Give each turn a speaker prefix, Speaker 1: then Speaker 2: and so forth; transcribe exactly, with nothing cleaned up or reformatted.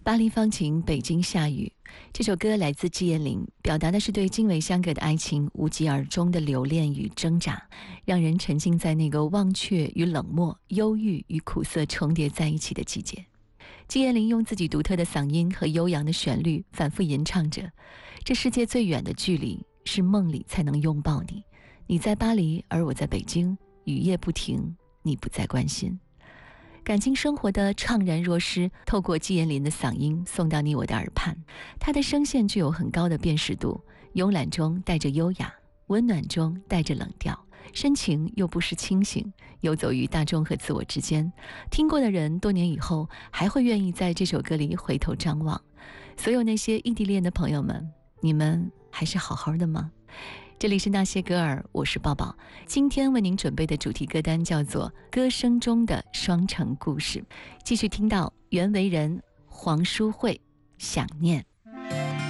Speaker 1: 巴黎放晴，北京下雨。这首歌来自季羡林，表达的是对经纬相隔的爱情无疾而终的留恋与挣扎，让人沉浸在那个忘却与冷漠、忧郁与苦涩重叠在一起的季节。季羡林用自己独特的嗓音和悠扬的旋律反复吟唱着，这世界最远的距离是梦里才能拥抱你，你在巴黎而我在北京，雨夜不停，你不再关心。感情生活的怅然若失，透过季羡林的嗓音送到你我的耳畔。他的声线具有很高的辨识度，慵懒中带着优雅，温暖中带着冷调，深情又不失清醒，游走于大众和自我之间。听过的人多年以后还会愿意在这首歌里回头张望。所有那些异地恋的朋友们，你们还是好好的吗？这里是那些歌儿，我是抱抱。今天为您准备的主题歌单叫做《歌声中的双城故事》，继续听到袁惟仁、黄淑慧《想念》。